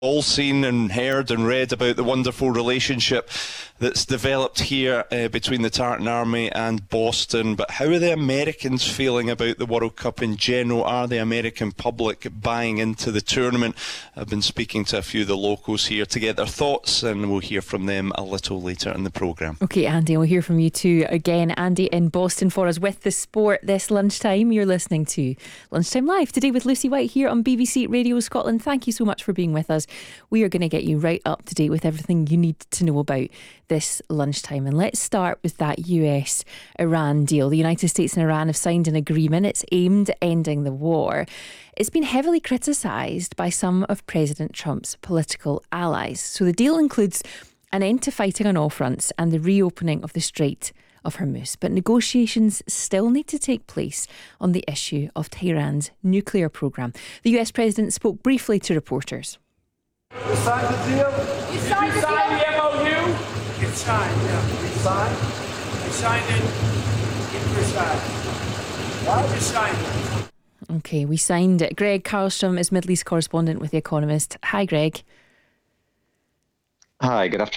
all seen and heard and read about the wonderful relationship that's developed here between the Tartan Army and Boston. But how are the Americans feeling about the World Cup in general? Are the American public buying into the tournament? I've been speaking to a few of the locals here to get their thoughts, and we'll hear from them a little later in the programme. OK, Andy, we'll hear from you too again. Andy in Boston for us with the sport this lunchtime. You're listening to Lunchtime Live today with Lucy White here on BBC Radio Scotland. Thank you so much for being with us. We are going to get you right up to date with everything you need to know about this lunchtime. And let's start with that US-Iran deal. The United States and Iran have signed an agreement. It's aimed at ending the war. It's been heavily criticised by some of President Trump's political allies. So the deal includes an end to fighting on all fronts and the reopening of the Strait of Hormuz. But negotiations still need to take place on the issue of Tehran's nuclear programme. The US President spoke briefly to reporters. You signed the deal? You signed the MOU? It's signed, yeah. You signed? I signed it in Versailles. What? You signed it. OK, we signed it. Greg Carlstrom is Middle East correspondent with The Economist. Hi, Greg. Hi, good afternoon.